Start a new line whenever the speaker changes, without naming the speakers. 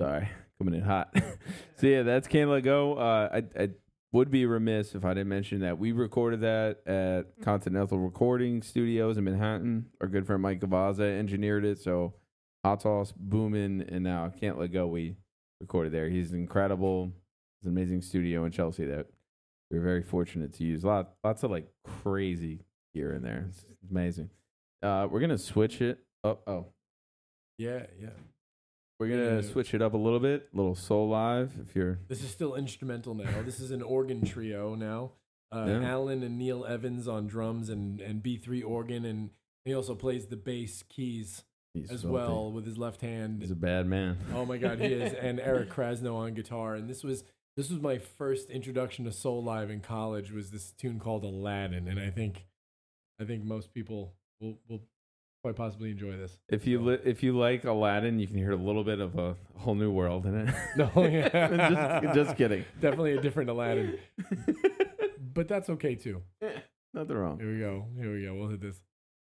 Sorry, coming in hot. So yeah, that's Can't Let Go. I would be remiss if I didn't mention that we recorded that at Continental Recording Studios in Manhattan. Our good friend Mike Gavaza engineered it. So Hot Sauce, Boomin', and now Can't Let Go. We recorded there. He's incredible. It's an amazing studio in Chelsea that we're very fortunate to use. Lots of like crazy gear in there. It's amazing. We're gonna switch it up. Oh,
Yeah.
we're gonna switch it up a little bit. A little soul live. If you're
This is still instrumental now. This is an organ trio now.
Yeah.
Alan and Neil Evans on drums and B3 organ, and he also plays the bass keys
he's
as
filthy.
well with his left hand.
He's a bad man.
Oh my God, he is. And Eric Krasno on guitar. And this was my first introduction to Soul Live in college. Was this tune called Aladdin? And I think most people will quite possibly enjoy this.
If you like Aladdin, you can hear a little bit of a whole new world in it.
No, yeah.
just kidding.
Definitely a different Aladdin, but that's okay too.
Nothing wrong.
Here we go. We'll hit this.